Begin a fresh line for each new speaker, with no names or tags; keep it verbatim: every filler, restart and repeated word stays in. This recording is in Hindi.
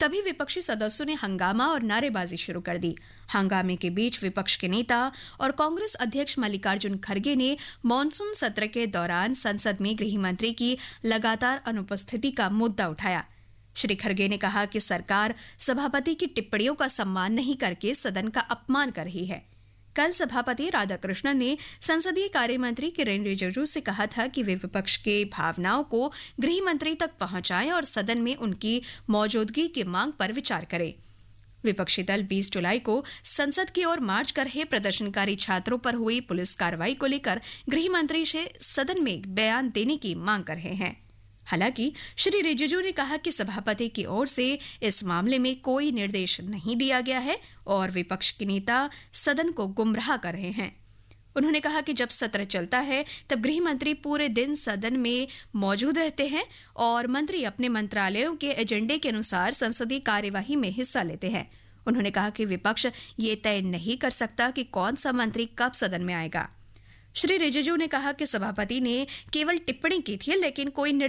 तभी विपक्षी सदस्यों ने हंगामा और नारेबाजी शुरू कर दी। हंगामे के बीच विपक्ष के नेता और कांग्रेस अध्यक्ष मल्लिकार्जुन खड़गे ने मॉनसून सत्र के दौरान संसद में गृह मंत्री की लगातार अनुपस्थिति का मुद्दा उठाया। श्री खड़गे ने कहा कि सरकार सभापति की टिप्पणियों का सम्मान नहीं करके सदन का अपमान कर रही है। कल सभापति राधाकृष्णन ने संसदीय कार्य मंत्री किरेन रिजिजू से कहा था कि वे विपक्ष के भावनाओं को गृह मंत्री तक पहुंचाएं और सदन में उनकी मौजूदगी की मांग पर विचार करें। विपक्षी दल बीस जुलाई को संसद की ओर मार्च कर रहे प्रदर्शनकारी छात्रों पर हुई पुलिस कार्रवाई को लेकर गृह मंत्री से सदन में बयान देने की मांग कर रहे हैं। हालांकि श्री रिजिजू ने कहा कि सभापति की ओर से इस मामले में कोई निर्देश नहीं दिया गया है और विपक्ष के नेता सदन को गुमराह कर रहे हैं। उन्होंने कहा कि जब सत्र चलता है तब गृह मंत्री पूरे दिन सदन में मौजूद रहते हैं और मंत्री अपने मंत्रालयों के एजेंडे के अनुसार संसदीय कार्यवाही में हिस्सा लेते हैं। उन्होंने कहा कि विपक्ष ये तय नहीं कर सकता कि कौन सा मंत्री कब सदन में आएगा। श्री रिजिजू ने कहा कि सभापति ने केवल टिप्पणी की थी, लेकिन कोई